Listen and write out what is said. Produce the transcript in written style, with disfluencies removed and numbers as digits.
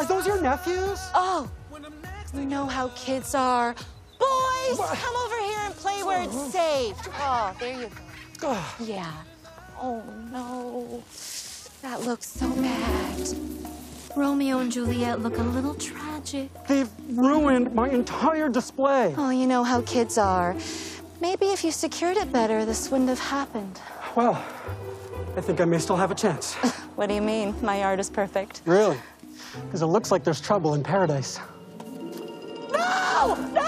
Are those your nephews? Oh, you know how kids are. Boys, come over here and play where it's safe. Oh, there you go. Yeah. Oh, no. That looks so bad. Romeo and Juliet look a little tragic. They've ruined my entire display. Oh, you know how kids are. Maybe if you secured it better, this wouldn't have happened. Well, I think I may still have a chance. What do you mean? My art is perfect. Really? Because it looks like there's trouble in paradise. No! No!